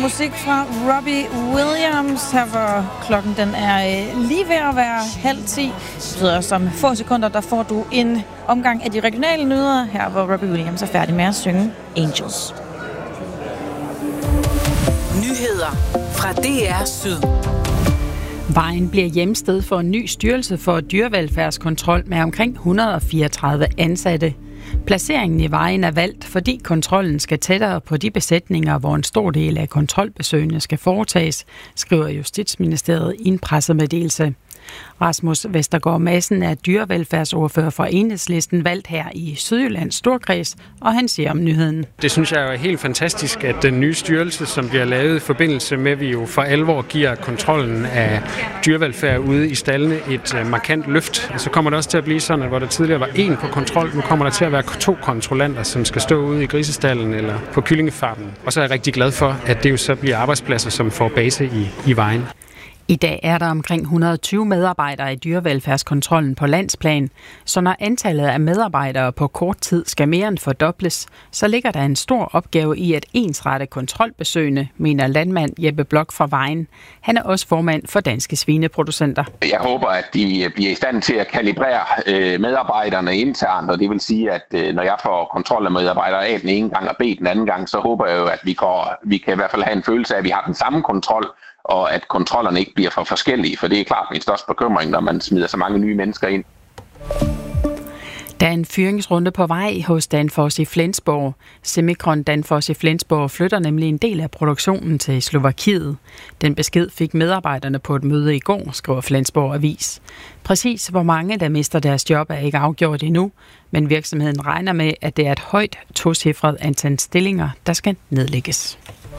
Musik fra Robbie Williams her, hvor klokken den er lige ved at være 9:30. Det betyder også, om få sekunder, der får du en omgang af de regionale nyheder her, hvor Robbie Williams er færdig med at synge Angels. Nyheder fra DR Syd. Vejen bliver hjemsted for en ny styrelse for dyrevelfærdskontrol med omkring 134 ansatte. Placeringen i Vejen er valgt, fordi kontrollen skal tættere på de besætninger, hvor en stor del af kontrolbesøgene skal foretages, skriver Justitsministeriet i en pressemeddelelse. Rasmus Vestergaard Madsen er dyrevelfærdsordfører for Enhedslisten, valgt her i Sydjyllands Storkreds, og han siger om nyheden. Det synes jeg er helt fantastisk, at den nye styrelse, som bliver lavet i forbindelse med, at vi jo for alvor giver kontrollen af dyrevelfærd ude i staldene et markant løft. Så kommer det også til at blive sådan, at hvor der tidligere var 1 på kontrol, nu kommer der til at være 2 kontrollanter, som skal stå ude i grisestallen eller på kyllingefarmen. Og så er jeg rigtig glad for, at det jo så bliver arbejdspladser, som får base i Vejen. I dag er der omkring 120 medarbejdere i dyrevelfærdskontrollen på landsplan, så når antallet af medarbejdere på kort tid skal mere end fordobles, så ligger der en stor opgave i at ensrette kontrolbesøgene, mener landmand Jeppe Blok fra Vejen. Han er også formand for Danske Svineproducenter. Jeg håber, at de bliver i stand til at kalibrere medarbejderne internt, og det vil sige, at når jeg får kontrol af medarbejdere A den ene gang og B den anden gang, så håber jeg jo, at vi kan i hvert fald have en følelse af, at vi har den samme kontrol, og at kontrollerne ikke bliver for forskellige, for det er klart min største bekymring, når man smider så mange nye mennesker ind. Der er en fyringsrunde på vej hos Danfoss i Flensborg. Semikron Danfoss i Flensborg flytter nemlig en del af produktionen til Slovakiet. Den besked fik medarbejderne på et møde i går, skriver Flensborg Avis. Præcis hvor mange, der mister deres job, er ikke afgjort endnu, men virksomheden regner med, at det er et højt tocifret antal stillinger, der skal nedlægges.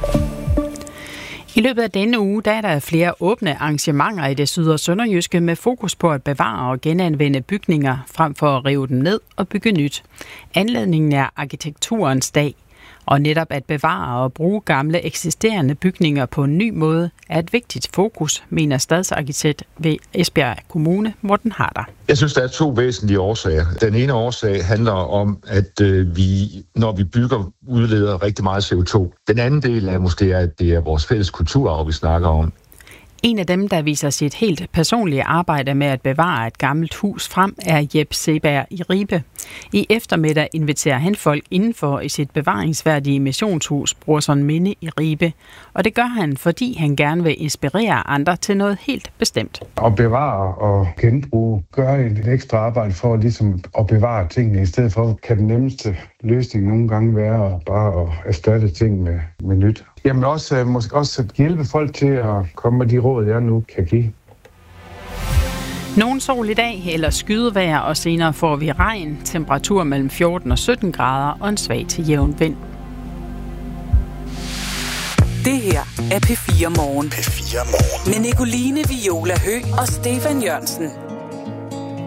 I løbet af denne uge der er der flere åbne arrangementer i det syd- og sønderjyske med fokus på at bevare og genanvende bygninger frem for at rive dem ned og bygge nyt. Anledningen er arkitekturens dag, og netop at bevare og bruge gamle eksisterende bygninger på en ny måde er et vigtigt fokus, mener stadsarkitekt ved Esbjerg Kommune, Morten Harder. Jeg synes, der er 2 væsentlige årsager. Den ene årsag handler om, at vi, når vi bygger, udleder rigtig meget CO2. Den anden del er måske, at det er vores fælles kulturarv, vi snakker om. En af dem, der viser sit helt personlige arbejde med at bevare et gammelt hus frem, er Jeppe Seberg i Ribe. I eftermiddag inviterer han folk indenfor i sit bevaringsværdige missionshus Brorson Minde i Ribe. Og det gør han, fordi han gerne vil inspirere andre til noget helt bestemt. At bevare og genbruge, gøre et ekstra arbejde for ligesom at bevare tingene. I stedet for kan den nemmeste løsning nogle gange være bare at erstatte ting med nyt. Jamen også, måske også hjælpe folk til at komme med de råd, jeg nu kan give. Nogen sol i dag eller skydevejr, og senere får vi regn, temperatur mellem 14 og 17 grader og en svag til jævn vind. Det her er P4 Morgen. P4 Morgen. Med Nicoline Viola Høgh og Stefan Jørgensen.